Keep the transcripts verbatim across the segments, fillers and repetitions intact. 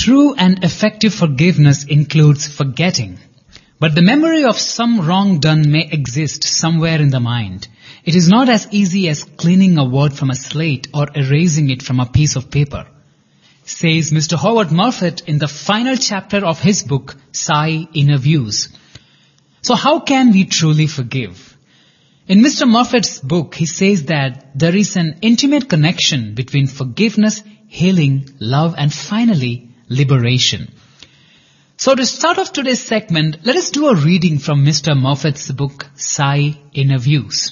True and effective forgiveness includes forgetting. But the memory of some wrong done may exist somewhere in the mind. It is not as easy as cleaning a word from a slate or erasing it from a piece of paper. Says Mister Howard Murfitt in the final chapter of his book, Psi Inner Views. So how can we truly forgive? In Mister Murfitt's book, he says that there is an intimate connection between forgiveness, healing, love, and finally, liberation. So to start off today's segment, let us do a reading from Mister Murfitt's book, Psi Inner Views.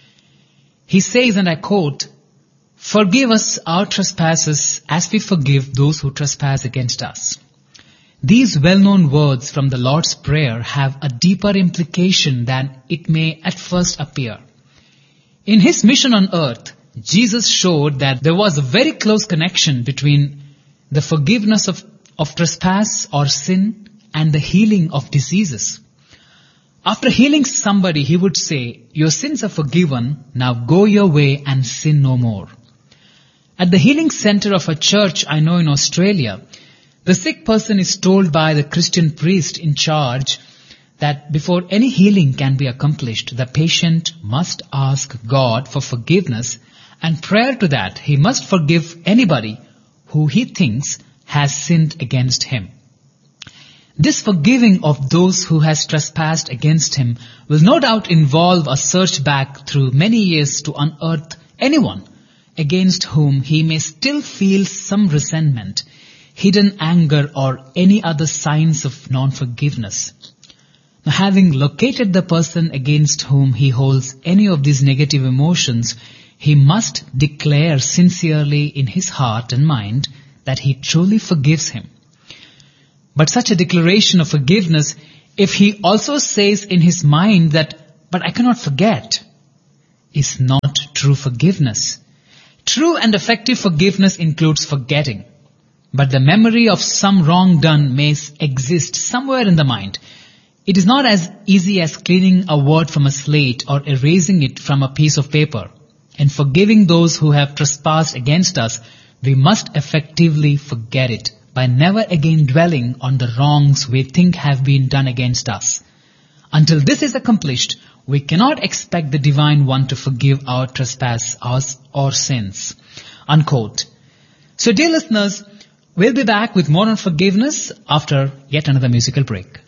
He says, and I quote, "Forgive us our trespasses as we forgive those who trespass against us." These well-known words from the Lord's Prayer have a deeper implication than it may at first appear. In his mission on earth, Jesus showed that there was a very close connection between the forgiveness of, of trespass or sin and the healing of diseases. After healing somebody, he would say, "Your sins are forgiven, now go your way and sin no more." At the healing center of a church I know in Australia, the sick person is told by the Christian priest in charge that before any healing can be accomplished, the patient must ask God for forgiveness, and prior to that, he must forgive anybody who he thinks has sinned against him. This forgiving of those who has trespassed against him will no doubt involve a search back through many years to unearth anyone against whom he may still feel some resentment, hidden anger, or any other signs of non-forgiveness. Now, having located the person against whom he holds any of these negative emotions, he must declare sincerely in his heart and mind that he truly forgives him. But such a declaration of forgiveness, if he also says in his mind that, "But I cannot forget," is not true forgiveness. True and effective forgiveness includes forgetting. But the memory of some wrong done may exist somewhere in the mind. It is not as easy as cleaning a word from a slate or erasing it from a piece of paper. In forgiving those who have trespassed against us, we must effectively forget it by never again dwelling on the wrongs we think have been done against us. Until this is accomplished, we cannot expect the Divine One to forgive our trespass or sins. Unquote. So dear listeners, we'll be back with more on forgiveness after yet another musical break.